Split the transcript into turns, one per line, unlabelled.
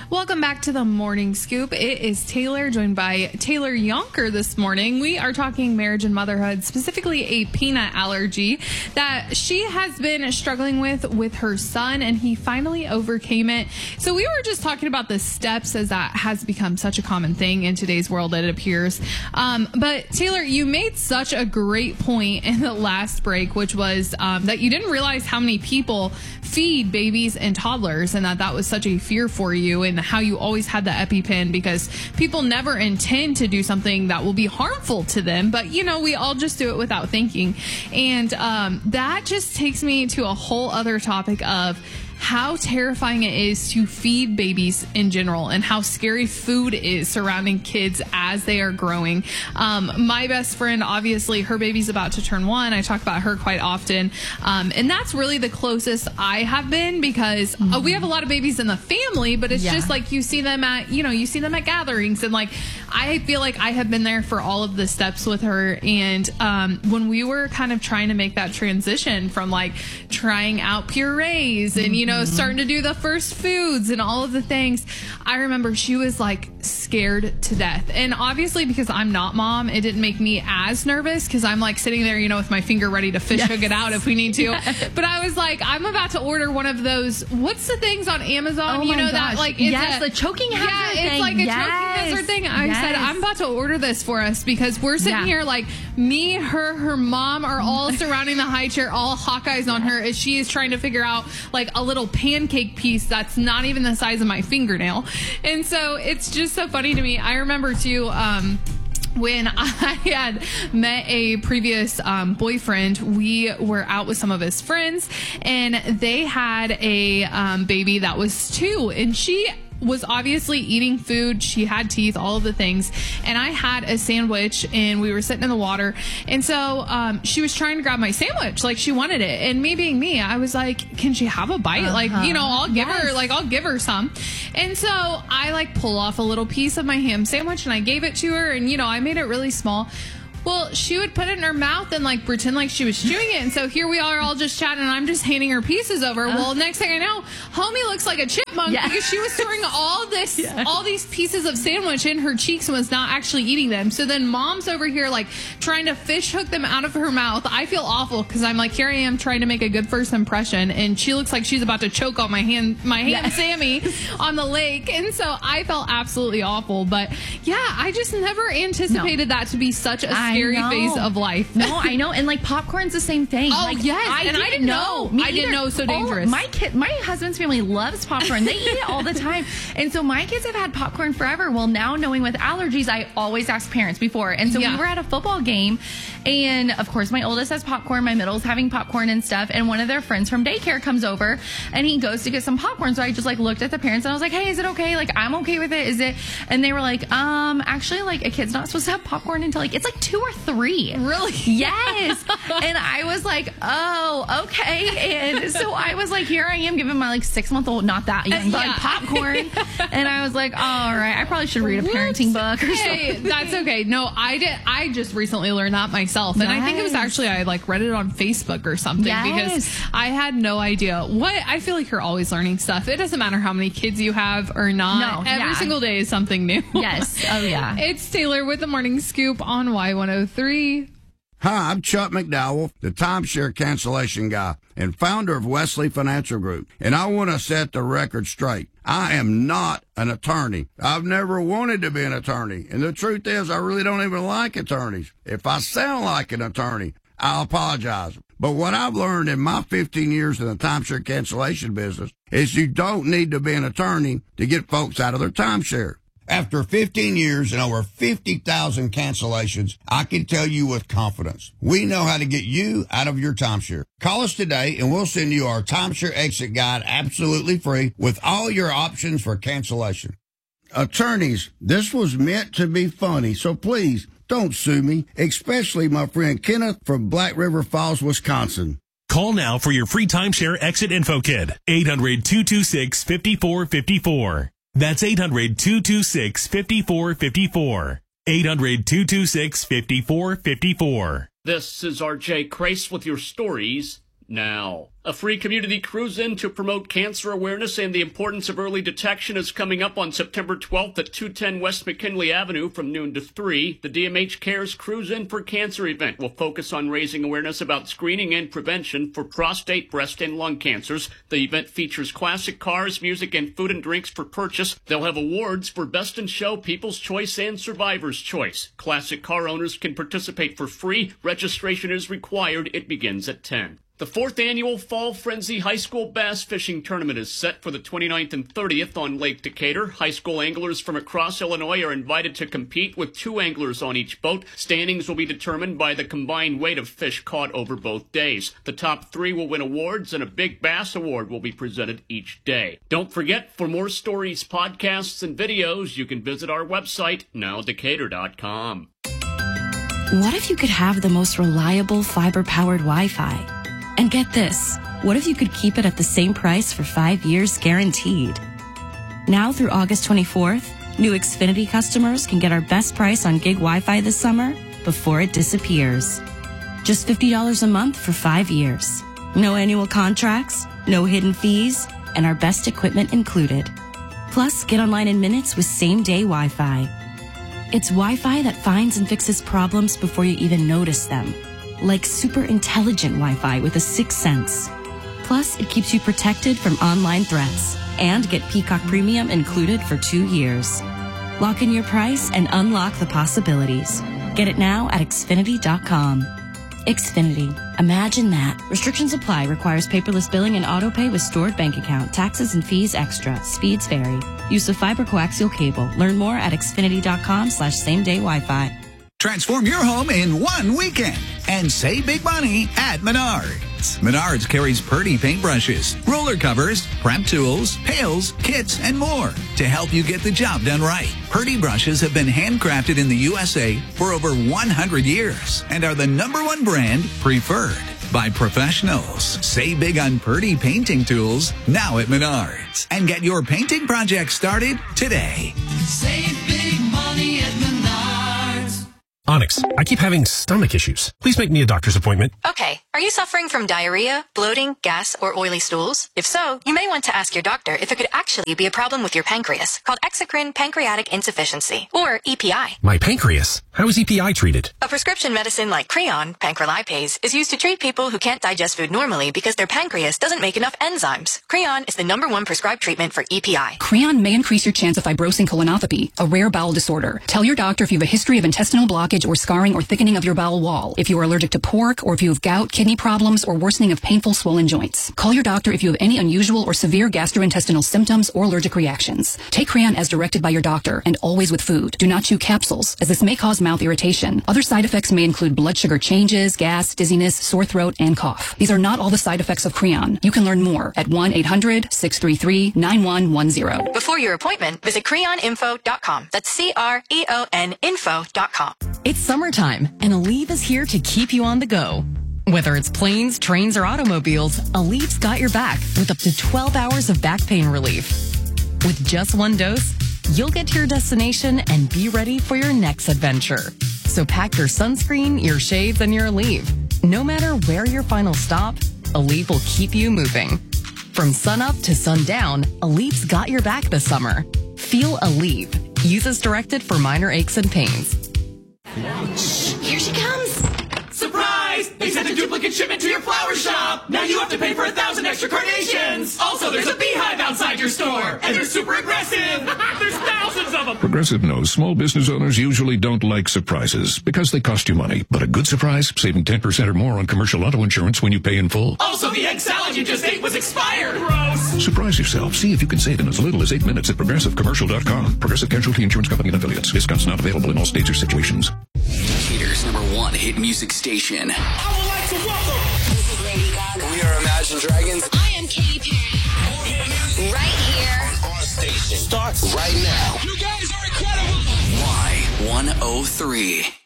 Welcome back to the Morning Scoop. It is Taylor, joined by Taylor Yonker this morning. We are talking marriage and motherhood, specifically a peanut allergy that she has been struggling with her son, and he finally overcame it. So we were just talking about the steps, as that has become such a common thing in today's world, it appears. But Taylor, you made such a great point in the last break, which was that you didn't realize how many people feed babies and toddlers, and that was such a fear for you, and how you always had the EpiPen because people never intend to do something that will be harmful to them, but we all just do it without thinking. And that just takes me to a whole other topic of how terrifying it is to feed babies in general, and how scary food is surrounding kids as they are growing. My best friend, obviously, her baby's about to turn 1. I talk about her quite often. And that's really the closest I have been, because we have a lot of babies in the family, but it's just like you see them at gatherings. And like, I feel like I have been there for all of the steps with her. And when we were kind of trying to make that transition from like trying out purees and, starting to do the first foods and all of the things, I remember she was like scared to death. And obviously, because I'm not mom, it didn't make me as nervous, because I'm like sitting there, with my finger ready to fish hook it out if we need to. But I was like, I'm about to order one of those, what's the things on Amazon?
That
like, it's
the choking hazard thing.
It's like a choking hazard thing. I said, I'm about to order this for us, because we're sitting here like me, her mom are all surrounding the high chair, all hawk eyes on her as she is trying to figure out like a little pancake piece that's not even the size of my fingernail. And so it's just so funny to me. I remember too, when I had met a previous boyfriend, we were out with some of his friends, and they had a baby that was 2, and she was obviously eating food. She had teeth, all of the things. And I had a sandwich, and we were sitting in the water. And so she was trying to grab my sandwich, like she wanted it. And me being me, I was like, can she have a bite? Like, I'll give her some. And so I like pull off a little piece of my ham sandwich, and I gave it to her, and I made it really small. Well, she would put it in her mouth and like pretend like she was chewing it. And so here we are all just chatting, and I'm just handing her pieces over. Well, next thing I know, homie looks like a chipmunk because she was storing all these pieces of sandwich in her cheeks and was not actually eating them. So then mom's over here like trying to fish hook them out of her mouth. I feel awful because I'm like, here I am trying to make a good first impression, and she looks like she's about to choke on my ham Sammy on the lake. And so I felt absolutely awful. But yeah, I just never anticipated that to be such a scary phase of life.
No, I know. And like popcorn's the same thing.
Oh,
like,
yes. I didn't know. I didn't know it was so dangerous.
My husband's family loves popcorn. They eat it all the time. And so my kids have had popcorn forever. Well, now knowing with allergies, I always ask parents before. And so we were at a football game, and of course my oldest has popcorn, my middle's having popcorn and stuff. And one of their friends from daycare comes over, and he goes to get some popcorn. So I just like looked at the parents, and I was like, hey, is it okay? Like, I'm okay with it. Is it? And they were like, actually, like a kid's not supposed to have popcorn until like, it's like 2 or 3.
Really?
Yes. And I was like, oh, okay. And so I was like, here I am giving my like 6-month-old, not that young, but like popcorn. And I was like, all right, I probably should read a parenting book or something.
That's okay. No, I just recently learned that myself. And I think it was actually, I like read it on Facebook or something because I had no idea. I feel like you're always learning stuff. It doesn't matter how many kids you have or not. No, every single day is something new.
Yes. Oh, yeah.
It's Taylor with the Morning Scoop on Y103.
Hi, I'm Chuck McDowell, the timeshare cancellation guy and founder of Wesley Financial Group. And I want to set the record straight. I am not an attorney. I've never wanted to be an attorney. And the truth is, I really don't even like attorneys. If I sound like an attorney, I'll apologize. But what I've learned in my 15 years in the timeshare cancellation business is you don't need to be an attorney to get folks out of their timeshare. After 15 years and over 50,000 cancellations, I can tell you with confidence, we know how to get you out of your timeshare. Call us today and we'll send you our timeshare exit guide absolutely free with all your options for cancellation. Attorneys, this was meant to be funny, so please don't sue me, especially my friend Kenneth from Black River Falls, Wisconsin.
Call now for your free timeshare exit info kit. 800-226-5454. That's 800-226-5454. 800-226-5454.
This is RJ Crace with your stories now. A free community cruise-in to promote cancer awareness and the importance of early detection is coming up on September 12th at 210 West McKinley Avenue from noon to 3. The DMH Cares Cruise-In for Cancer event will focus on raising awareness about screening and prevention for prostate, breast, and lung cancers. The event features classic cars, music, and food and drinks for purchase. They'll have awards for Best in Show, People's Choice, and Survivor's Choice. Classic car owners can participate for free. Registration is required. It begins at 10. The 4th annual Fall Frenzy High School Bass Fishing Tournament is set for the 29th and 30th on Lake Decatur. High school anglers from across Illinois are invited to compete with 2 anglers on each boat. Standings will be determined by the combined weight of fish caught over both days. The top 3 will win awards, and a Big Bass Award will be presented each day. Don't forget, for more stories, podcasts, and videos, you can visit our website, nowdecatur.com.
What if you could have the most reliable fiber-powered Wi-Fi? And get this, what if you could keep it at the same price for 5 years guaranteed? Now through August 24th, new Xfinity customers can get our best price on gig Wi-Fi this summer before it disappears. Just $50 a month for 5 years. No annual contracts, no hidden fees, and our best equipment included. Plus, get online in minutes with same-day Wi-Fi. It's Wi-Fi that finds and fixes problems before you even notice them. Like super intelligent Wi-Fi with a 6th sense. Plus, it keeps you protected from online threats. And get Peacock Premium included for 2 years. Lock in your price and unlock the possibilities. Get it now at Xfinity.com. Xfinity. Imagine that. Restrictions apply. Requires paperless billing and auto pay with stored bank account. Taxes and fees extra. Speeds vary. Use of fiber coaxial cable. Learn more at Xfinity.com/same-day Wi-Fi.
Transform your home in one weekend and save big money at Menards. Menards carries Purdy paintbrushes, roller covers, prep tools, pails, kits, and more to help you get the job done right. Purdy brushes have been handcrafted in the USA for over 100 years and are the #1 brand preferred by professionals. Save big on Purdy painting tools now at Menards and get your painting project started today.
Save big money at Menards.
Onyx, I keep having stomach issues. Please make me a doctor's appointment.
Okay. Are you suffering from diarrhea, bloating, gas, or oily stools? If so, you may want to ask your doctor if it could actually be a problem with your pancreas, called exocrine pancreatic insufficiency, or EPI.
My pancreas? How is EPI treated?
A prescription medicine like Creon, pancrelipase, is used to treat people who can't digest food normally because their pancreas doesn't make enough enzymes. Creon is the #1 prescribed treatment for EPI.
Creon may increase your chance of fibrosing colonopathy, a rare bowel disorder. Tell your doctor if you have a history of intestinal blockage or scarring or thickening of your bowel wall, if you are allergic to pork, or if you have gout, kidney problems, or worsening of painful swollen joints. Call your doctor if you have any unusual or severe gastrointestinal symptoms or allergic reactions. Take Creon as directed by your doctor and always with food. Do not chew capsules, as this may cause mouth irritation. Other side effects may include blood sugar changes, gas, dizziness, sore throat, and cough. These are not all the side effects of Creon. You can learn more at 1-800-633-9110.
Before your appointment, visit creoninfo.com. That's CREON info.com.
It's summertime, and Aleve is here to keep you on the go. Whether it's planes, trains, or automobiles, Aleve's got your back with up to 12 hours of back pain relief. With just one dose, you'll get to your destination and be ready for your next adventure. So pack your sunscreen, your shades, and your Aleve. No matter where your final stop, Aleve will keep you moving. From sunup to sundown, Aleve's got your back this summer. Feel Aleve. Use as directed for minor aches and pains.
Here she comes. Surprise! They sent a duplicate shipment to your flower shop. Now you have to pay for 1,000 extra carnations. Also, there's a beehive outside your store. And they're super aggressive. There's thousands of them.
Progressive knows small business owners usually don't like surprises because they cost you money. But a good surprise, saving 10% or more on commercial auto insurance when you pay in full.
Also, the egg salad you just ate was expired. Gross.
Surprise yourself. See if you can save in as little as 8 minutes at ProgressiveCommercial.com. Progressive Casualty Insurance Company and Affiliates. Discounts not available in all states or situations.
Decatur's #1 hit music station.
I would like to welcome.
This is Lady Gaga. We are Imagine Dragons.
I am Katy Perry. Right here.
Our station starts right now.
You guys are incredible.
Y103.